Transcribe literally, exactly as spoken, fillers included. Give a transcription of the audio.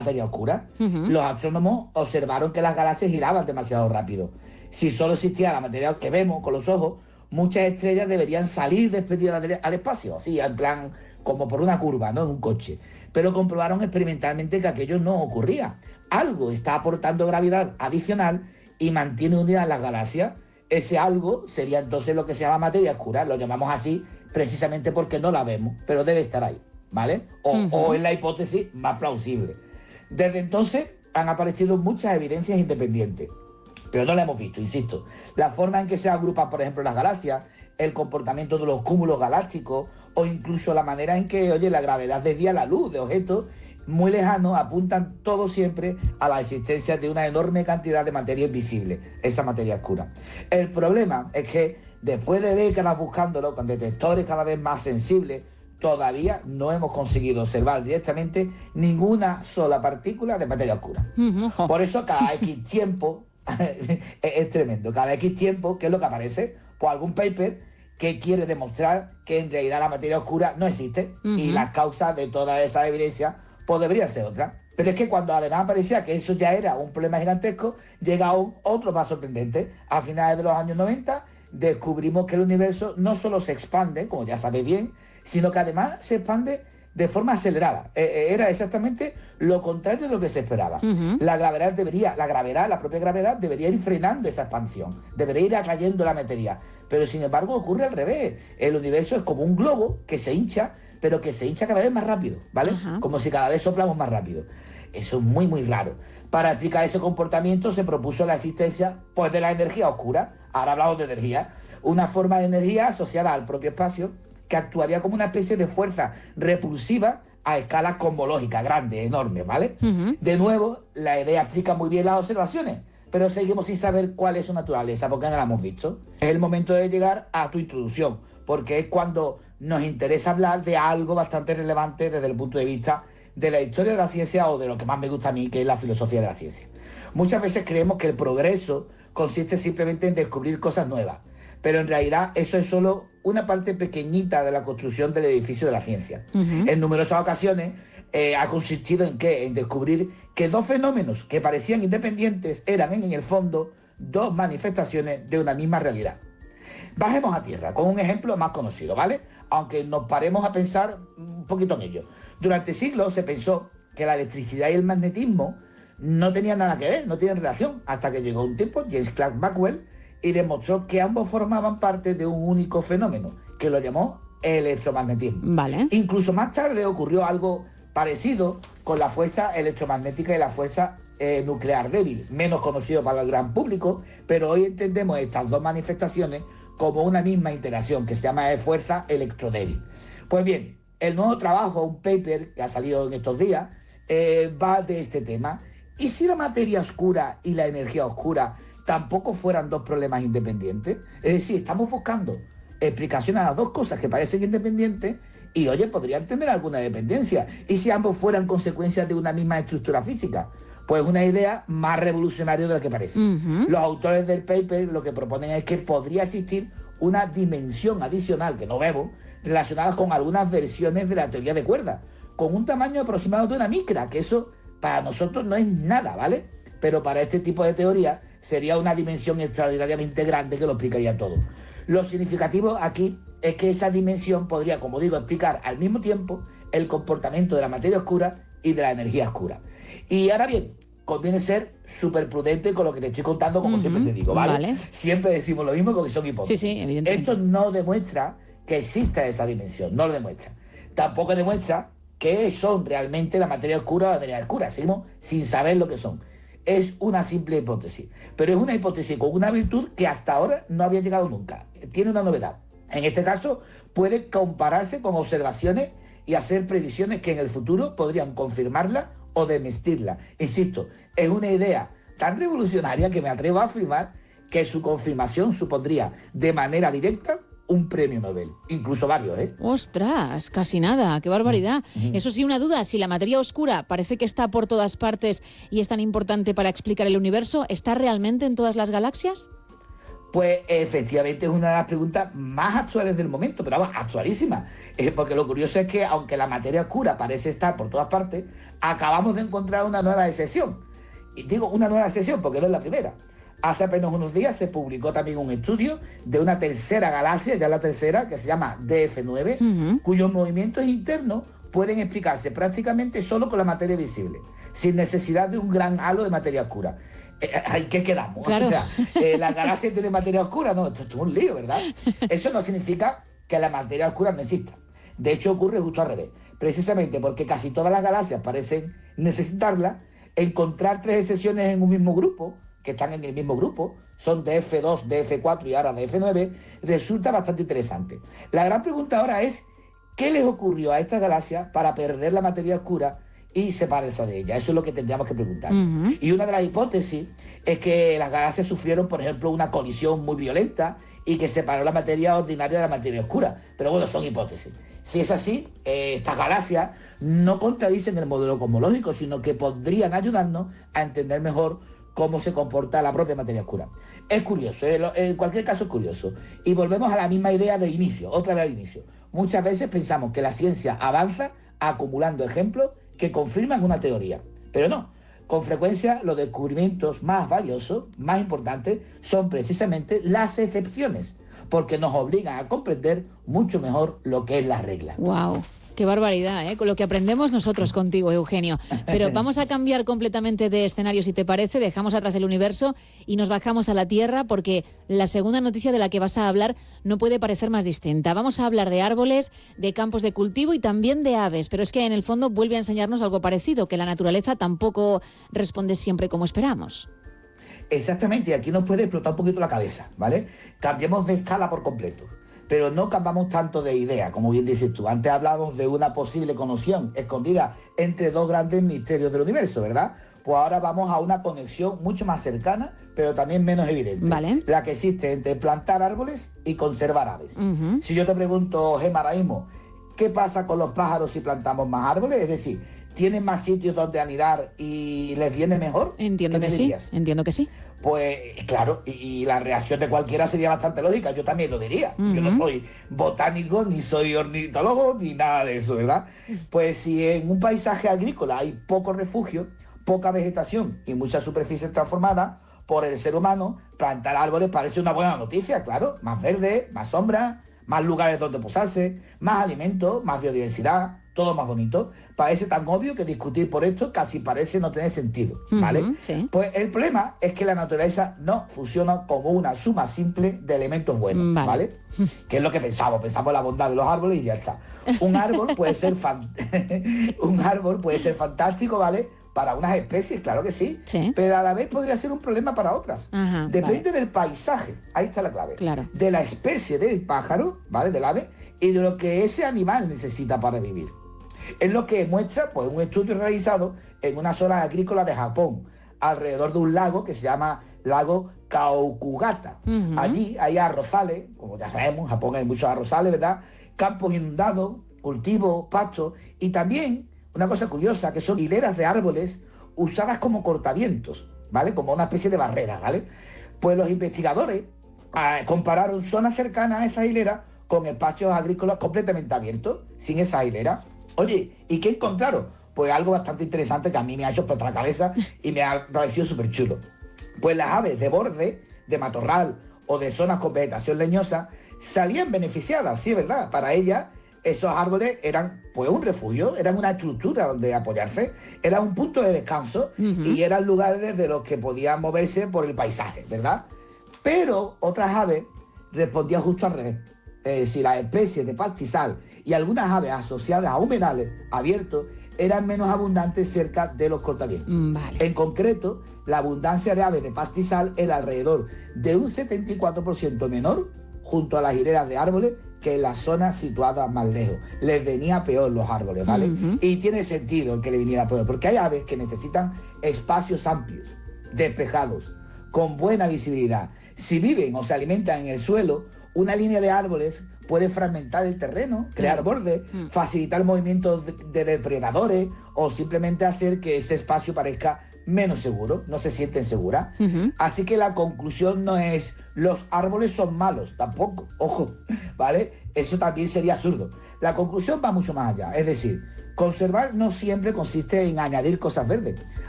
materia oscura. Uh-huh. Los astrónomos observaron que las galaxias giraban demasiado rápido. Si solo existía la materia que vemos con los ojos, muchas estrellas deberían salir despedidas al espacio, así, en plan, como por una curva, ¿no? En un coche. Pero comprobaron experimentalmente que aquello no ocurría. Algo está aportando gravedad adicional y mantiene unidas las galaxias. Ese algo sería entonces lo que se llama materia oscura. Lo llamamos así precisamente porque no la vemos, pero debe estar ahí, ¿vale? O, uh-huh. o es la hipótesis más plausible. Desde entonces han aparecido muchas evidencias independientes, pero no la hemos visto, insisto. La forma en que se agrupan, por ejemplo, las galaxias, el comportamiento de los cúmulos galácticos o incluso la manera en que, oye, la gravedad desvía la luz de objetos muy lejanos, apuntan todo siempre a la existencia de una enorme cantidad de materia invisible, esa materia oscura. El problema es que después de décadas buscándolo con detectores cada vez más sensibles, todavía no hemos conseguido observar directamente ninguna sola partícula de materia oscura. Uh-huh. Por eso cada X tiempo, es, es tremendo, cada X tiempo, ¿qué es lo que aparece? Pues algún paper que quiere demostrar que en realidad la materia oscura no existe uh-huh. y las causas de toda esa evidencia pues deberían ser otras. Pero es que cuando además parecía que eso ya era un problema gigantesco, llega un otro más sorprendente. A finales de los años noventa descubrimos que el universo no solo se expande, como ya sabéis bien, sino que además se expande de forma acelerada. Eh, era exactamente lo contrario de lo que se esperaba. Uh-huh. La gravedad debería, la gravedad, la propia gravedad debería ir frenando esa expansión, debería ir atrayendo la materia. Pero sin embargo ocurre al revés. El universo es como un globo que se hincha, pero que se hincha cada vez más rápido, ¿vale? Uh-huh. Como si cada vez soplamos más rápido. Eso es muy, muy raro. Para explicar ese comportamiento se propuso la existencia, pues, de la energía oscura. Ahora hablamos de energía. Una forma de energía asociada al propio espacio que actuaría como una especie de fuerza repulsiva a escalas cosmológicas grandes, enormes, ¿vale? Uh-huh. De nuevo, la idea explica muy bien las observaciones, pero seguimos sin saber cuál es su naturaleza, porque no la hemos visto. Es el momento de llegar a tu introducción, porque es cuando nos interesa hablar de algo bastante relevante desde el punto de vista de la historia de la ciencia o de lo que más me gusta a mí, que es la filosofía de la ciencia. Muchas veces creemos que el progreso consiste simplemente en descubrir cosas nuevas, pero en realidad eso es solo una parte pequeñita de la construcción del edificio de la ciencia. Uh-huh. En numerosas ocasiones eh, ha consistido en qué, en descubrir que dos fenómenos que parecían independientes eran en el fondo dos manifestaciones de una misma realidad. Bajemos a tierra con un ejemplo más conocido, ¿vale? Aunque nos paremos a pensar un poquito en ello. Durante siglos se pensó que la electricidad y el magnetismo no tenían nada que ver, no tienen relación, hasta que llegó un tipo, James Clerk Maxwell, y demostró que ambos formaban parte de un único fenómeno, que lo llamó electromagnetismo. Vale. Incluso más tarde ocurrió algo parecido con la fuerza electromagnética y la fuerza eh, nuclear débil, menos conocido para el gran público, pero hoy entendemos estas dos manifestaciones como una misma interacción, que se llama fuerza electrodébil. Pues bien, el nuevo trabajo, un paper que ha salido en estos días, eh, va de este tema. ¿Y si la materia oscura y la energía oscura tampoco fueran dos problemas independientes? Es decir, estamos buscando explicaciones a las dos cosas que parecen independientes y, oye, podrían tener alguna dependencia. ¿Y si ambos fueran consecuencias de una misma estructura física? Pues una idea más revolucionaria de lo que parece. Uh-huh. Los autores del paper lo que proponen es que podría existir una dimensión adicional que no vemos, relacionada con algunas versiones de la teoría de cuerdas, con un tamaño aproximado de una micra, que eso para nosotros no es nada, ¿vale? Pero para este tipo de teoría sería una dimensión extraordinariamente grande que lo explicaría todo. Lo significativo aquí es que esa dimensión podría, como digo, explicar al mismo tiempo el comportamiento de la materia oscura y de la energía oscura. Y ahora bien, conviene ser súper prudente con lo que te estoy contando, como uh-huh. siempre te digo, ¿vale? ¿vale? Siempre decimos lo mismo porque son hipótesis. Sí, sí, evidentemente. Esto no demuestra que exista esa dimensión, no lo demuestra. Tampoco demuestra qué son realmente la materia oscura o la energía oscura. Seguimos sin saber lo que son. Es una simple hipótesis, pero es una hipótesis con una virtud que hasta ahora no había llegado nunca. Tiene una novedad. En este caso, puede compararse con observaciones y hacer predicciones que en el futuro podrían confirmarla o desmentirla. Insisto, es una idea tan revolucionaria que me atrevo a afirmar que su confirmación supondría de manera directa un premio Nobel, incluso varios, ¿eh? ¡Ostras! Casi nada, qué barbaridad. Mm-hmm. Eso sí, una duda, si la materia oscura parece que está por todas partes y es tan importante para explicar el universo, ¿está realmente en todas las galaxias? Pues efectivamente es una de las preguntas más actuales del momento, pero vamos, actualísima. Eh, porque lo curioso es que aunque la materia oscura parece estar por todas partes, acabamos de encontrar una nueva excepción. Y digo una nueva excepción porque no es la primera. Hace apenas unos días se publicó también un estudio de una tercera galaxia, ya la tercera, que se llama D F nueve, uh-huh. cuyos movimientos internos pueden explicarse prácticamente solo con la materia visible, sin necesidad de un gran halo de materia oscura. Eh, ¿Qué quedamos? Claro. O sea, eh, ¿la galaxia tiene materia oscura? No, esto, esto es un lío, ¿verdad? Eso no significa que la materia oscura no exista. De hecho, ocurre justo al revés. Precisamente porque casi todas las galaxias parecen necesitarla, encontrar tres excepciones en un mismo grupo, que están en el mismo grupo, son D F dos, D F cuatro y ahora D F nueve, resulta bastante interesante. La gran pregunta ahora es, ¿qué les ocurrió a estas galaxias para perder la materia oscura y separarse de ella? Eso es lo que tendríamos que preguntar. Uh-huh. Y una de las hipótesis es que las galaxias sufrieron, por ejemplo, una colisión muy violenta y que separó la materia ordinaria de la materia oscura. Pero bueno, son hipótesis. Si es así, eh, estas galaxias no contradicen el modelo cosmológico, sino que podrían ayudarnos a entender mejor cómo se comporta la propia materia oscura. Es curioso, eh, en cualquier caso es curioso. Y volvemos a la misma idea de inicio, otra vez al inicio. Muchas veces pensamos que la ciencia avanza acumulando ejemplos que confirman una teoría, pero no. Con frecuencia los descubrimientos más valiosos, más importantes, son precisamente las excepciones, porque nos obligan a comprender mucho mejor lo que es la regla. ¡Wow! Qué barbaridad, ¿eh? Con lo que aprendemos nosotros contigo, Eugenio. Pero vamos a cambiar completamente de escenario, si te parece. Dejamos atrás el universo y nos bajamos a la Tierra, porque la segunda noticia de la que vas a hablar no puede parecer más distinta. Vamos a hablar de árboles, de campos de cultivo y también de aves. Pero es que en el fondo vuelve a enseñarnos algo parecido, que la naturaleza tampoco responde siempre como esperamos. Exactamente, y aquí nos puede explotar un poquito la cabeza, ¿vale? Cambiemos de escala por completo. Pero no cambiamos tanto de idea, como bien dices tú. Antes hablábamos de una posible conexión escondida entre dos grandes misterios del universo, ¿verdad? Pues ahora vamos a una conexión mucho más cercana, pero también menos evidente. Vale. La que existe entre plantar árboles y conservar aves. Uh-huh. Si yo te pregunto, Gemma, ahora mismo, ¿qué pasa con los pájaros si plantamos más árboles? Es decir, ¿tienen más sitios donde anidar y les viene mejor? Entiendo que sí, entiendo que sí. Pues claro, y, y la reacción de cualquiera sería bastante lógica, yo también lo diría. Uh-huh. Yo no soy botánico, ni soy ornitólogo, ni nada de eso, ¿verdad? Pues si en un paisaje agrícola hay poco refugio, poca vegetación y muchas superficies transformadas por el ser humano, plantar árboles parece una buena noticia, claro. Más verde, más sombra, más lugares donde posarse, más alimentos, más biodiversidad, todo más bonito. Parece tan obvio que discutir por esto casi parece no tener sentido, ¿vale? Uh-huh, sí. Pues el problema es que la naturaleza no funciona como una suma simple de elementos buenos, ¿vale? ¿vale? Que es lo que pensamos, pensamos en la bondad de los árboles y ya está. Un árbol puede ser fan... un árbol puede ser fantástico, ¿vale? Para unas especies, claro que sí, sí, pero a la vez podría ser un problema para otras. Ajá, Depende vale. del paisaje, ahí está la clave, claro. de la especie del pájaro, ¿vale? Del ave, y de lo que ese animal necesita para vivir. Es lo que muestra pues, un estudio realizado en una zona agrícola de Japón, alrededor de un lago que se llama lago Kaokugata. Uh-huh. Allí hay arrozales, como ya sabemos, en Japón hay muchos arrozales, ¿verdad? Campos inundados, cultivos, pastos, y también una cosa curiosa, que son hileras de árboles usadas como cortavientos, ¿vale? Como una especie de barrera, ¿vale? Pues los investigadores eh, compararon zonas cercanas a esas hileras con espacios agrícolas completamente abiertos, sin esa hilera. Oye, ¿y qué encontraron? Pues algo bastante interesante que a mí me ha hecho explotar la cabeza y me ha parecido súper chulo. Pues las aves de borde, de matorral o de zonas con vegetación leñosa salían beneficiadas, sí, ¿verdad? Para ellas, esos árboles eran pues un refugio, eran una estructura donde apoyarse, era un punto de descanso uh-huh. y eran lugares desde los que podían moverse por el paisaje, ¿verdad? Pero otras aves respondían justo al revés. Es decir, las especies de pastizal y algunas aves asociadas a humedales abiertos eran menos abundantes cerca de los cortavientos. Vale. En concreto, la abundancia de aves de pastizal era alrededor de un setenta y cuatro por ciento menor junto a las hileras de árboles que en las zonas situadas más lejos. Les venía peor los árboles, ¿vale? Uh-huh. Y tiene sentido que le viniera peor, porque hay aves que necesitan espacios amplios, despejados, con buena visibilidad. Si viven o se alimentan en el suelo, una línea de árboles puede fragmentar el terreno, crear mm. bordes, mm. facilitar movimientos de, de depredadores o simplemente hacer que ese espacio parezca menos seguro, no se sienten seguras. Uh-huh. Así que la conclusión no es los árboles son malos, tampoco, ojo, ¿vale? Eso también sería absurdo. La conclusión va mucho más allá, es decir, Conservar no siempre consiste en añadir cosas verdes.